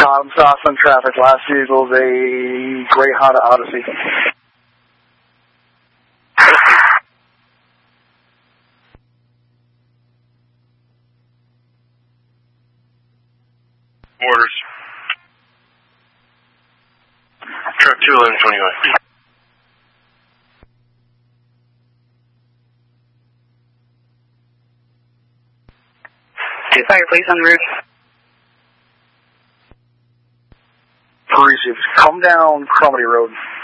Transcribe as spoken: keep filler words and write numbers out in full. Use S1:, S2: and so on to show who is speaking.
S1: Bottom stops on traffic. Last vehicle's a gray Honda Odyssey.
S2: Orders. Truck two eleven twenty-one.
S3: Two fire, please, on the roof.
S1: Received. Come down Cromedy Road.